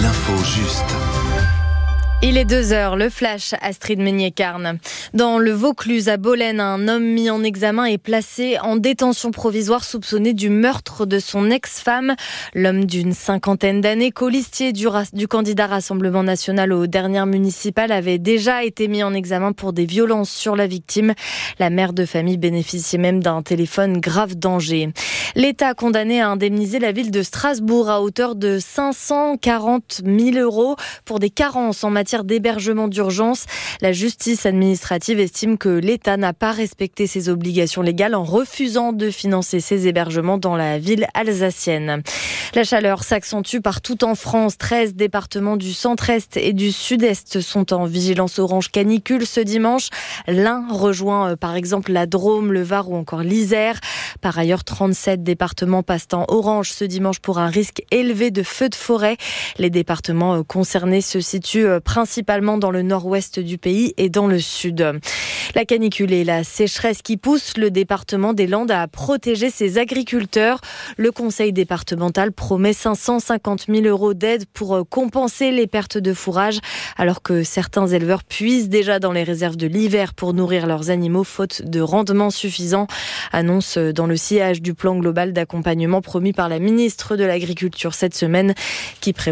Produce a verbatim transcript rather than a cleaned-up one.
l'info juste. Il est deux heures, le flash, Astrid Meignet-Carne. Dans le Vaucluse, à Bolène, un homme mis en examen est placé en détention provisoire soupçonné du meurtre de son ex-femme. L'homme d'une cinquantaine d'années, colistier du, ra- du candidat Rassemblement National aux dernières municipales, avait déjà été mis en examen pour des violences sur la victime. La mère de famille bénéficiait même d'un téléphone grave danger. L'État a condamné à indemniser la ville de Strasbourg à hauteur de cinq cent quarante mille euros pour des carences en matière d'hébergement d'urgence. La justice administrative estime que l'État n'a pas respecté ses obligations légales en refusant de financer ces hébergements dans la ville alsacienne. La chaleur s'accentue partout en France. treize départements du centre-est et du sud-est sont en vigilance orange canicule ce dimanche. L'Ain rejoint par exemple la Drôme, le Var ou encore l'Isère. Par ailleurs, trente-sept départements passent en orange ce dimanche pour un risque élevé de feux de forêt. Les départements concernés se situent principalement dans le nord-ouest du pays et dans le sud. La canicule et la sécheresse qui poussent le département des Landes à protéger ses agriculteurs. Le conseil départemental promet cinq cent cinquante mille euros d'aide pour compenser les pertes de fourrage, alors que certains éleveurs puisent déjà dans les réserves de l'hiver pour nourrir leurs animaux faute de rendement suffisant. Annonce dans le sillage du plan global d'accompagnement promis par la ministre de l'Agriculture cette semaine qui prévoit